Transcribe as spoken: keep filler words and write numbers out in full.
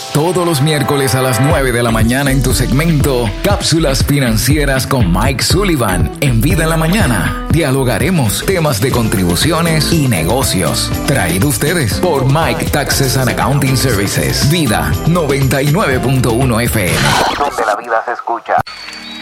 Todos los miércoles a las nueve de la mañana en tu segmento Cápsulas Financieras con Mike Sullivan. En Vida en la Mañana dialogaremos temas de contribuciones y negocios. Traído ustedes por Mike Taxes and Accounting Services. Vida noventa y nueve punto uno F M. Donde la vida se escucha.